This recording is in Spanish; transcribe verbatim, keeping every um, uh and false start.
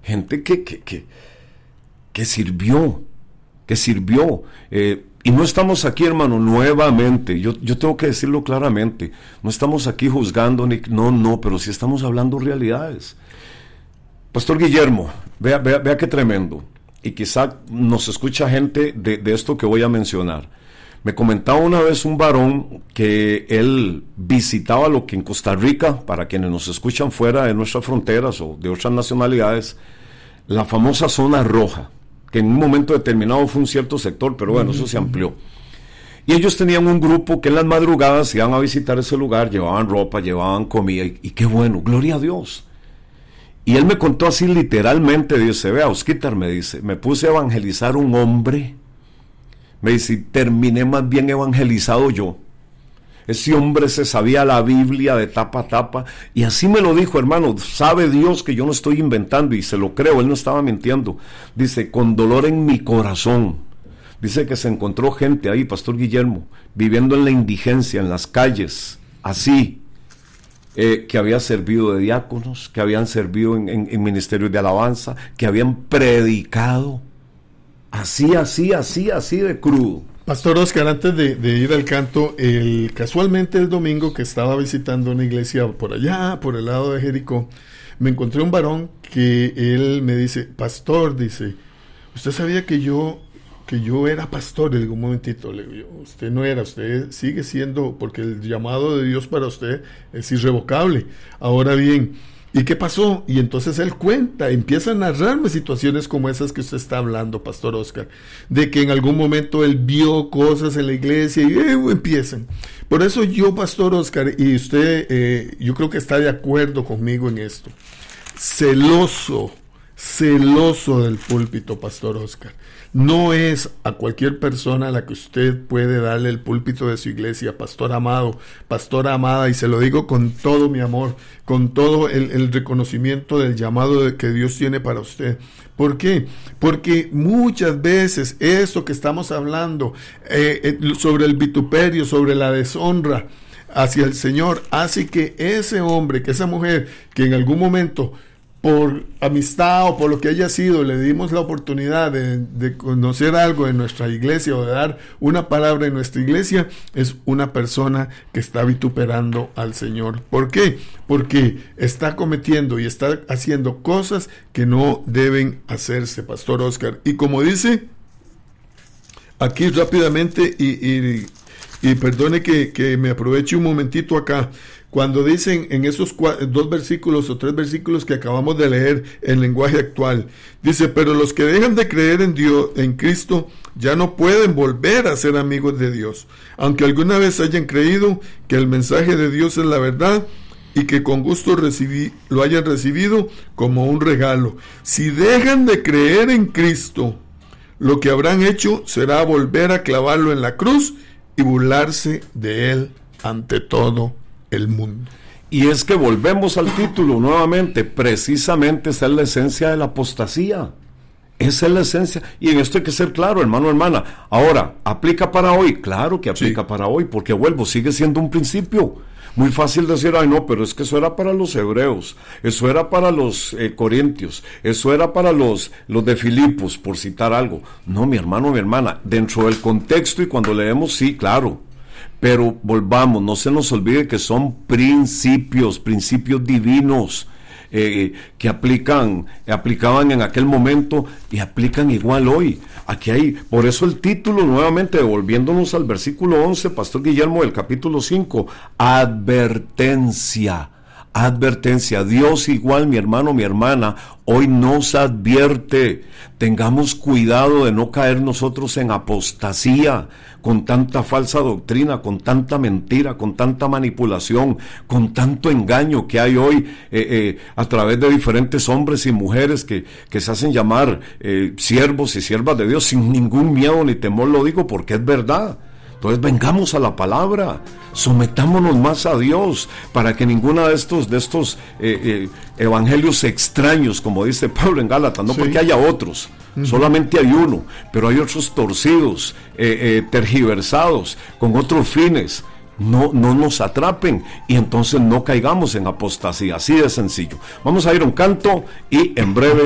gente que, que, que, que sirvió, que sirvió. Eh, y no estamos aquí, hermano, nuevamente, yo, yo tengo que decirlo claramente, no estamos aquí juzgando, ni, no, no, pero sí estamos hablando realidades. Pastor Guillermo, vea, vea, vea qué tremendo, y quizá nos escucha gente de, de esto que voy a mencionar. Me comentaba una vez un varón que él visitaba lo que en Costa Rica, para quienes nos escuchan fuera de nuestras fronteras o de otras nacionalidades, la famosa zona roja, que en un momento determinado fue un cierto sector, pero bueno, eso se amplió. Y ellos tenían un grupo que en las madrugadas iban a visitar ese lugar, llevaban ropa, llevaban comida, y, y qué bueno, gloria a Dios. Y él me contó así literalmente, dice, vea, Osquitar, me dice, me puse a evangelizar un hombre, me dice, y terminé más bien evangelizado yo. Ese hombre se sabía la Biblia de tapa a tapa, y así me lo dijo, hermano, sabe Dios que yo no estoy inventando, y se lo creo, él no estaba mintiendo. Dice, con dolor en mi corazón, dice que se encontró gente ahí, Pastor Guillermo, viviendo en la indigencia, en las calles, así, eh, que había servido de diáconos, que habían servido en, en, en ministerios de alabanza, que habían predicado, así, así, así, así de crudo. Pastor Oscar, antes de, de ir al canto, el, casualmente el domingo que estaba visitando una iglesia por allá, por el lado de Jericó, me encontré un varón que él me dice, pastor, dice, ¿usted sabía que yo, que yo era pastor? Le digo, un momentito, le digo, usted no era, usted sigue siendo, porque el llamado de Dios para usted es irrevocable. Ahora bien, ¿y qué pasó? Y entonces él cuenta, empieza a narrarme situaciones como esas que usted está hablando, Pastor Oscar, de que en algún momento él vio cosas en la iglesia y eh, empiezan. Por eso yo, Pastor Oscar, y usted, eh, yo creo que está de acuerdo conmigo en esto, celoso, celoso del púlpito, Pastor Oscar. No es a cualquier persona a la que usted puede darle el púlpito de su iglesia, pastor amado, pastora amada, y se lo digo con todo mi amor, con todo el, el reconocimiento del llamado de que Dios tiene para usted. ¿Por qué? Porque muchas veces eso que estamos hablando eh, eh, sobre el vituperio, sobre la deshonra hacia el Señor, hace que ese hombre, que esa mujer, que en algún momento por amistad o por lo que haya sido, le dimos la oportunidad de, de conocer algo en nuestra iglesia o de dar una palabra en nuestra iglesia, es una persona que está vituperando al Señor. ¿Por qué? Porque está cometiendo y está haciendo cosas que no deben hacerse, Pastor Oscar. Y como dice aquí rápidamente, y, y, y perdone que, que me aproveche un momentito acá, cuando dicen en esos cuatro, dos versículos o tres versículos que acabamos de leer en lenguaje actual, dice, pero los que dejan de creer en Dios, en Cristo, ya no pueden volver a ser amigos de Dios, aunque alguna vez hayan creído que el mensaje de Dios es la verdad y que con gusto recibí, lo hayan recibido como un regalo. Si dejan de creer en Cristo, lo que habrán hecho será volver a clavarlo en la cruz y burlarse de él ante todo el mundo. Y es que volvemos al título nuevamente, precisamente esa es la esencia de la apostasía, esa es la esencia, y en esto hay que ser claro, hermano, hermana. Ahora, ¿aplica para hoy? Claro que aplica sí. Para hoy, porque vuelvo, sigue siendo un principio. Muy fácil decir, ay no, pero es que eso era para los hebreos, eso era para los eh, corintios, eso era para los, los de Filipos, por citar algo. No, mi hermano, mi hermana, dentro del contexto y cuando leemos, sí, claro. Pero volvamos, no se nos olvide que son principios, principios divinos eh, que aplican, aplicaban en aquel momento y aplican igual hoy. Aquí hay, por eso el título nuevamente, devolviéndonos al versículo once, Pastor Guillermo, del capítulo cinco, advertencia. Advertencia, Dios igual, mi hermano, mi hermana, hoy nos advierte, tengamos cuidado de no caer nosotros en apostasía, con tanta falsa doctrina, con tanta mentira, con tanta manipulación, con tanto engaño que hay hoy eh, eh, a través de diferentes hombres y mujeres que, que se hacen llamar eh, siervos y siervas de Dios, sin ningún miedo ni temor lo digo porque es verdad. Entonces vengamos a la palabra, sometámonos más a Dios, para que ninguna de estos, de estos eh, eh, evangelios extraños, como dice Pablo en Gálatas, no sí. Porque haya otros, uh-huh. Solamente hay uno, pero hay otros torcidos, eh, eh, tergiversados, con otros fines, no, no nos atrapen y entonces no caigamos en apostasía, así de sencillo. Vamos a ir a un canto y en breve